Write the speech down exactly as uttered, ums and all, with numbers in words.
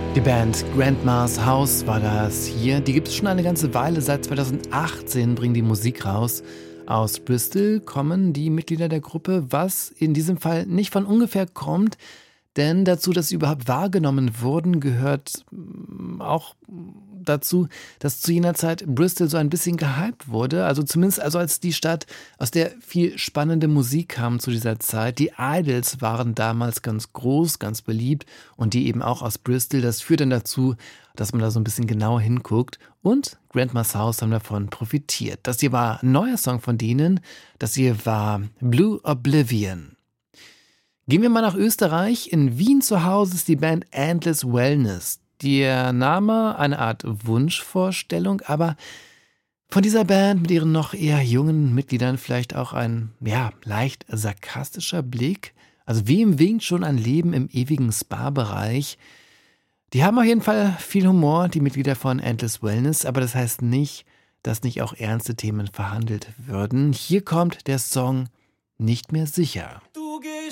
Die Band Grandma's House war das hier. Die gibt es schon eine ganze Weile. Seit zweitausendachtzehn bringen die Musik raus. Aus Bristol kommen die Mitglieder der Gruppe, was in diesem Fall nicht von ungefähr kommt. Denn dazu, dass sie überhaupt wahrgenommen wurden, gehört mm, auch dazu, dass zu jener Zeit Bristol so ein bisschen gehypt wurde. Also zumindest also als die Stadt, aus der viel spannende Musik kam zu dieser Zeit. Die Idols waren damals ganz groß, ganz beliebt und die eben auch aus Bristol. Das führt dann dazu, dass man da so ein bisschen genauer hinguckt. Und Grandma's House haben davon profitiert. Das hier war ein neuer Song von denen. Das hier war Blue Oblivion. Gehen wir mal nach Österreich. In Wien zu Hause ist die Band Endless Wellness. Der Name eine Art Wunschvorstellung, aber von dieser Band mit ihren noch eher jungen Mitgliedern vielleicht auch ein, ja, leicht sarkastischer Blick. Also wem winkt schon ein Leben im ewigen Spa-Bereich? Die haben auf jeden Fall viel Humor, die Mitglieder von Endless Wellness, aber das heißt nicht, dass nicht auch ernste Themen verhandelt würden. Hier kommt der Song Nicht mehr sicher.